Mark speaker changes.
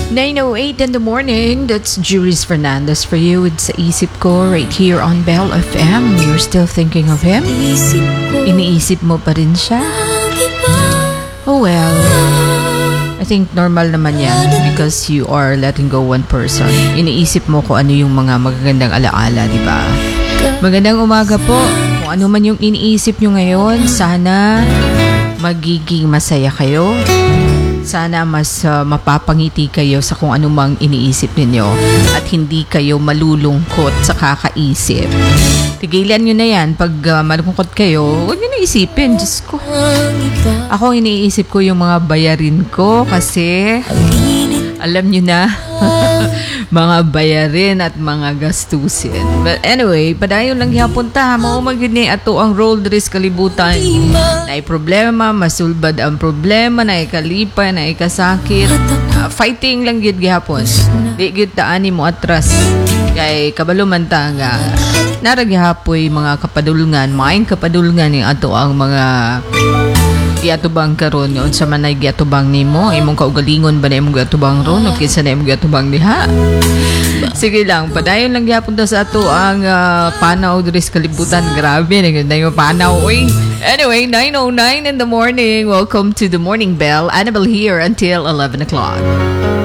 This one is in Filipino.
Speaker 1: 9:08 in the morning. That's Juris Fernandez for you with Sa Isip Ko right here on Bell FM. You're still thinking of him? Iniisip mo pa rin siya? Oh well, I think normal naman yan because you are letting go one person. Iniisip mo kung ano yung mga magagandang alaala, di ba? Magandang umaga po. Kung ano man yung iniisip nyo ngayon, sana magiging masaya kayo. Sana mas mapapangiti kayo sa kung anumang iniisip ninyo at hindi kayo malulungkot sa kakaisip. Tigilan nyo na yan. Pag malungkot kayo, huwag nyo na isipin. Diyos ko. Ako iniisip ko yung mga bayarin ko kasi alam nyo na mga bayarin at mga gastusin. But anyway, padayon lang hihapunta. Maumagin ni ato ang roll dress kalibutan. Na problema, masulbad ang problema, na ikalipay, na ikasakit. Fighting lang gid gihapon. Di gid taani mo atras. Kay kabalo man ta nga naragihapoy mga kapadulngan, maayong kapadulngan ni ato ang mga giatubang karon nga unsa man ay giatubang nimo, imong kaugalingon ba na imong giatubang ron o kinsa na imong giatubang diha. Sige lang, padayon lang gyapon ta sa ato ang panaw diri sa kalibutan. Grabe na yung panaw oy. Anyway, 9:09 in the morning. Welcome to the Morning Bell. Annabelle here until 11 o'clock.